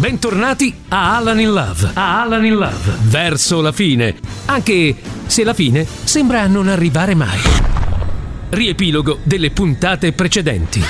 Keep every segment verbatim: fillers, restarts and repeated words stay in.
Bentornati a Alan in Love. A Alan in Love. Verso la fine. Anche se la fine sembra non arrivare mai. Riepilogo delle puntate precedenti.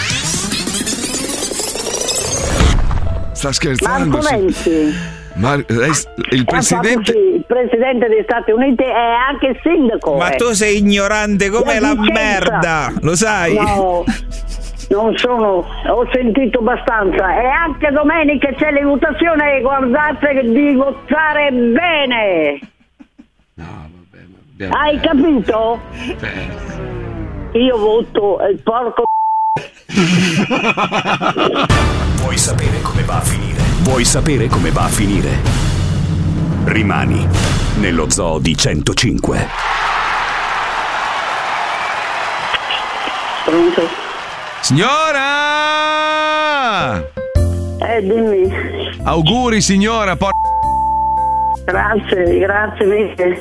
Sta scherzando? Marco Renzi. Ma lei, il presidente... Il presidente degli Stati Uniti è anche il sindaco. Ma eh. tu sei ignorante come la, la merda, lo sai? No, non sono, ho sentito abbastanza. E anche domenica c'è le votazioni e guardate di votare bene. No, vabbè, vabbè. Hai capito? Beh. Io voto il porco. Vuoi sapere come va a finire? Vuoi sapere come va a finire? Rimani nello Zoo di centocinque. Pronto? Signora! Eh, dimmi. Auguri signora, por... Grazie, grazie mille.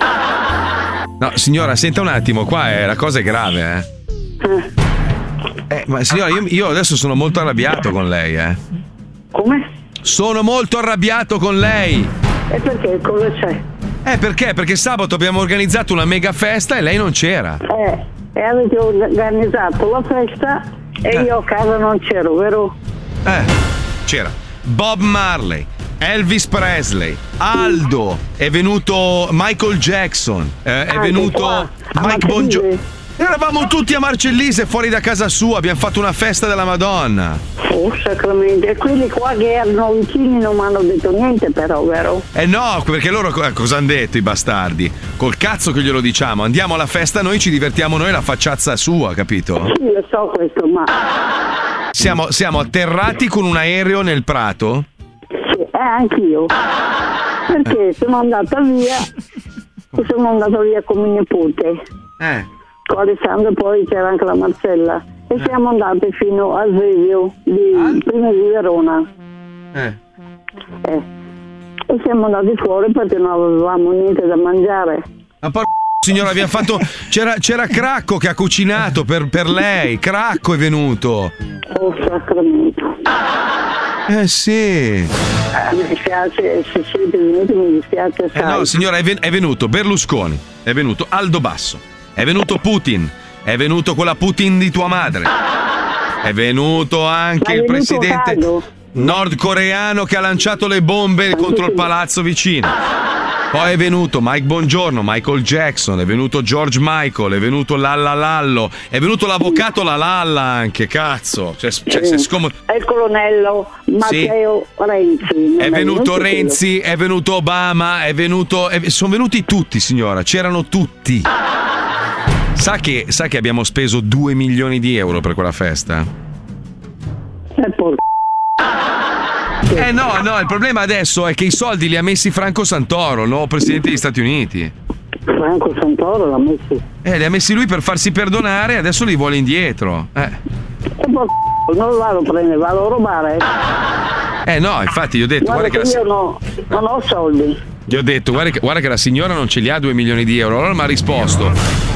No, signora, senta un attimo, qua è, la cosa è grave, eh. Eh. Eh, ma signora, io, io adesso sono molto arrabbiato con lei, eh. Come? Sono molto arrabbiato con lei. E perché? Cosa c'è? Eh, perché? Perché sabato abbiamo organizzato una mega festa e lei non c'era. Eh, e avete organizzato la festa e Eh. io a casa non c'ero, vero? Eh, c'era Bob Marley, Elvis Presley, Aldo, è venuto Michael Jackson, eh, è Anche venuto qua, a Mike Bongiorno. Marcellese. Eravamo tutti a Marcellise fuori da casa sua, abbiamo fatto una festa della Madonna. Oh, sacramento. E quelli qua che erano vicini non mi hanno detto niente però, vero? Eh no, perché loro co- cosa hanno detto i bastardi? Col cazzo che glielo diciamo, andiamo alla festa noi, ci divertiamo noi, la facciazza sua, capito? Sì, lo so questo, ma... Siamo, siamo atterrati con un aereo nel prato. Sì, eh, anch'io. Perché sono andata via e sono andata via con mio nipote. Eh. Con Alessandro, poi c'era anche la Marcella. E siamo andati fino a Svevio, di, Ah? prima di Verona. Eh. Eh. E siamo andati fuori perché non avevamo niente da mangiare. Ma por... signora, abbiamo fatto. C'era, c'era Cracco che ha cucinato per, per lei. Cracco è venuto. Oh, sacramento. Eh sì. Eh, mi dispiace, se siete venuti mi dispiace Eh assai. no, signora, è, ven- è venuto Berlusconi, è venuto Aldo Basso, è venuto Putin, è venuto quella Putin di tua madre, è venuto anche Ma è il venuto presidente caldo. nordcoreano che ha lanciato le bombe contro il palazzo vicino. Poi è venuto Mike Bongiorno, Michael Jackson, è venuto George Michael, è venuto Lalla Lallo, è venuto l'avvocato La Lalla anche, cazzo. Cioè, cioè, Sì. se scom- È il colonnello Matteo Renzi. È Non venuto quello. Renzi, è venuto Obama, è venuto. È, sono venuti tutti, signora, c'erano tutti. Sa che, sa che abbiamo speso due milioni di euro per quella festa? Eh, por... Eh no, no, il problema adesso è che i soldi li ha messi Franco Santoro, il nuovo presidente degli Stati Uniti. Franco Santoro l'ha messo. Eh, li ha messi lui per farsi perdonare e adesso li vuole indietro. Eh. E por... non lo vado a prendere, vado a rubare. Eh no, infatti gli ho detto, Guarda, guarda che che la, io no, non ho soldi. gli ho detto, guarda che, guarda che la signora non ce li ha due milioni di euro. Allora mi ha risposto.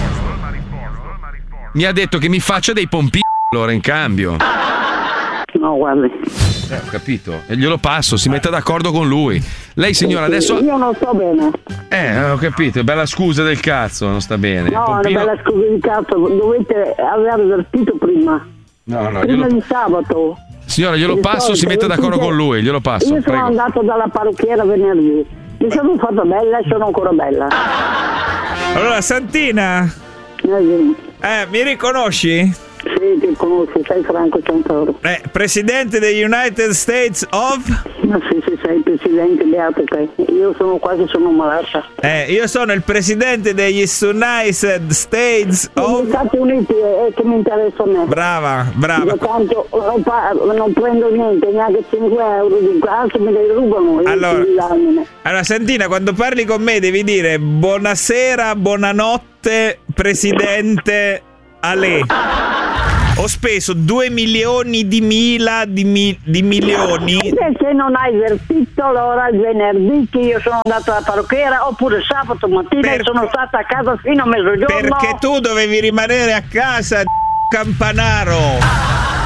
Mi ha detto che mi faccia dei pompini allora in cambio. No, guardi. Eh, ho capito. E glielo passo, si metta d'accordo con lui. Lei signora adesso. Io non sto bene. Eh, ho capito, bella scusa del cazzo, non sta bene. No, Pompino- una bella scusa di cazzo, dovete aver avvertito prima. No, no, Prima glielo... di sabato. Signora, glielo Di passo, si solito, metta d'accordo perché con lui, glielo passo, Io sono prego. andato dalla parrucchiera venerdì. Mi sono fatta bella e sono ancora bella. Allora, Santina, Eh, eh, mi riconosci? Sì, ti conosco, sei Franco Santoro. Eh, presidente degli United States of? Ma sì, sì, sei il presidente, beato te. Io sono quasi sono malata. Eh, io sono il presidente degli United States Negli of... Stati Uniti è che mi interessa a me. Brava, Io brava. tanto non, pa- non prendo niente, neanche cinque euro di altro me li rubano. io Allora. ci danno. Allora, Santina, quando parli con me devi dire buonasera, buonanotte, presidente Ale. Ho speso due milioni di mila di, mi- di milioni. Perché non hai avvertito allora il venerdì che io sono andata alla parrucchiera oppure sabato mattina Per- e sono stata a casa fino a mezzogiorno? Perché tu dovevi rimanere a casa, Campanaro.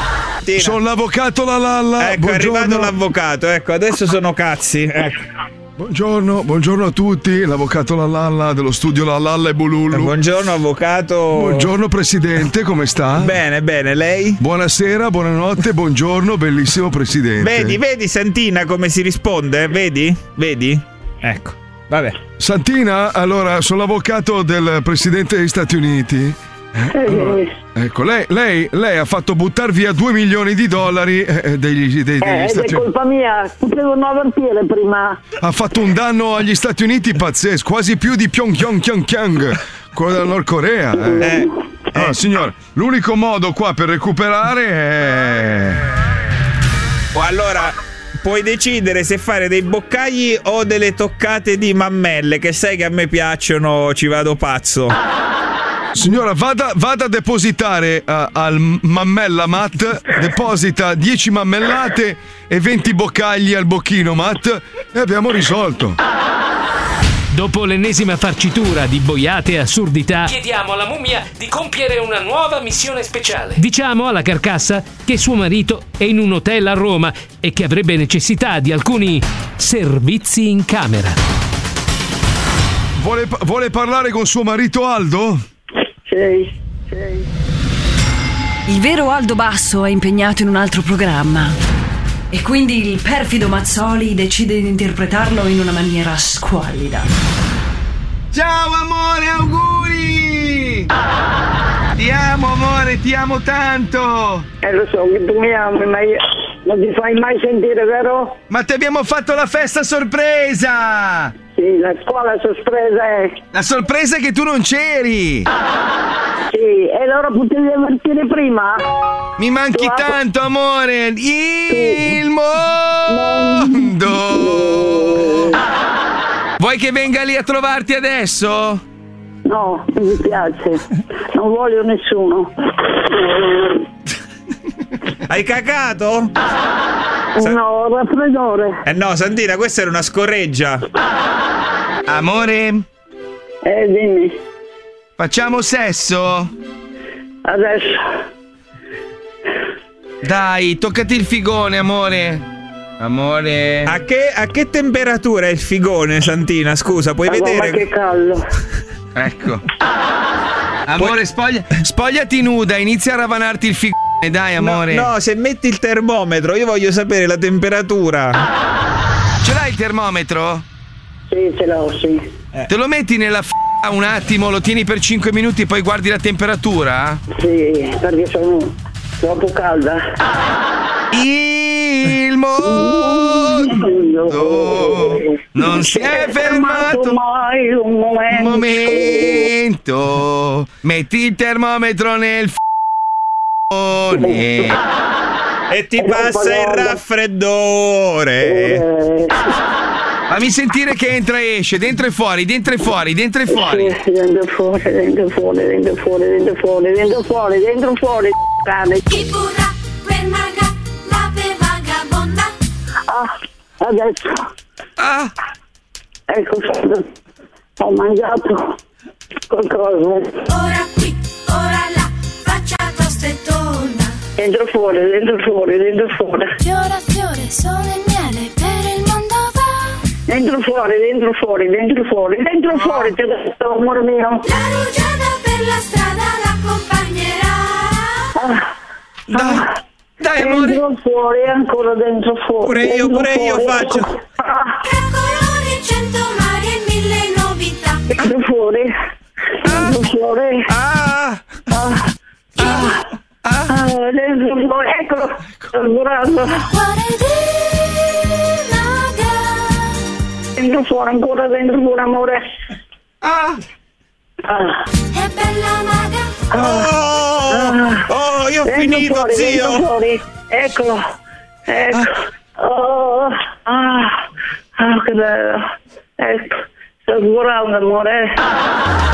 Santina. Sono l'avvocato La Lalla. Ecco, buongiorno. è arrivato l'avvocato, ecco, adesso sono cazzi. Ecco. Buongiorno, buongiorno a tutti, l'avvocato La Lalla dello studio La Lalla e Bulullu. Buongiorno avvocato. Buongiorno presidente, come sta? Bene, bene, lei? Buonasera, buonanotte, buongiorno, bellissimo presidente. Vedi, vedi Santina come si risponde? Vedi? Vedi? Ecco, vabbè. Santina, allora, sono l'avvocato del presidente degli Stati Uniti. Eh, allora, ecco, lei, lei, lei ha fatto buttare via due milioni di dollari eh, degli, dei, degli Eh, Stati è colpa mia, potevano avvertire prima. Ha fatto un danno agli Stati Uniti pazzesco, quasi più di Pyongyang Pyongyang, quello della Nord Corea. Eh. Eh, Allora, signore, l'unico modo qua per recuperare è... O allora puoi decidere se fare dei boccagli o delle toccate di mammelle, che sai che a me piacciono, ci vado pazzo. Signora, vada, vada a depositare uh, al Mammella Mat, deposita dieci mammellate e venti boccagli al bocchino Mat e abbiamo risolto. Dopo l'ennesima farcitura di boiate e assurdità, chiediamo alla mummia di compiere una nuova missione speciale. Diciamo alla carcassa che suo marito è in un hotel a Roma e che avrebbe necessità di alcuni servizi in camera. Vuole, vuole parlare con suo marito Aldo? Sì, sì. Il vero Aldo Basso è impegnato in un altro programma e quindi il perfido Mazzoli decide di interpretarlo in una maniera squallida. Ciao amore, auguri! Ti amo amore, ti amo tanto! Eh, lo so che tu mi ami, ma io non ti fai mai sentire, vero? Ma ti abbiamo fatto la festa sorpresa! Sì, la scuola sorpresa è... La sorpresa è che tu non c'eri! Sì, e allora potevi avvertire prima? Mi manchi Tu- tanto amore! Il mondo! Vuoi che venga lì a trovarti adesso? No, mi dispiace, non voglio nessuno. Hai cacato? No, raffreddore. Eh no, Santina, questa era una scorreggia. Amore, Eh, dimmi, facciamo sesso? adesso. Dai, toccati il figone, amore. Amore. A che, a che temperatura è il figone, Santina? Scusa, puoi Madonna, vedere? che caldo. Ecco. Amore, spoglia, spogliati nuda, inizia a ravanarti il figone, dai, amore. No, no, se metti il termometro, io voglio sapere la temperatura. Ce l'hai il termometro? Sì, ce l'ho, sì. Te lo metti nella f***a un attimo, lo tieni per cinque minuti, poi guardi la temperatura? Sì, perché sono troppo calda. Il mondo non si è fermato mai un un momento. momento. Metti il termometro nel f***one E ti passa il raffreddore. Eh, Fammi sentire che entra e esce, dentro e fuori, dentro e fuori, dentro e fuori. sì, dentro e fuori, dentro e fuori, dentro e fuori, dentro e fuori, dentro e fuori, dentro e fuori, cane. Chi burra per maga, la pe vagabonda. Ah, adesso, Ah, ecco, ho mangiato qualcosa. Ora qui, ora là, faccia tosta e tonda. Dentro e fuori, dentro e fuori, dentro e fuori. Fiore a fiore, sole e miele, per il mondo va. Dentro e fuori, dentro e fuori, dentro e fuori, dentro e fuori, ti ho detto, amore mio. La rugiada per la strada l'accompagnerà. Ah, dai, dai amore. dentro e fuori, ancora dentro e fuori. Pure io, dentro e pure io fuori. faccio. Ah, Tra colori, cento mari e mille novità. dentro e fuori, dentro e fuori. Ah! Ah, ah, dentro e fuori, eccolo, sto sborando. Cuore di maga. Dentro e fuori, ancora dentro e fuori, amore. Ah, Ah, È bella maga. Oh! Oh, io ho dentro e finito, fuori, dentro e zio! fuori, eccolo, ecco. Oh, ah, ah, che bello. Ecco, sto sborando, amore.